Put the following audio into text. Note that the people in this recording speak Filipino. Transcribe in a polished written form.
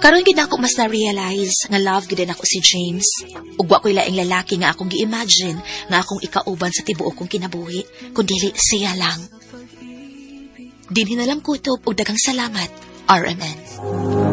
Karon gid ako mas na-realize nga love gid ako si James. Ug wa ko'y laing lalaki nga akong gi-imagine nga akong ikauban sa tibuok kong kinabuhi, kundi siya lang. Dinhi na lang kutob ug daghang salamat, RMN.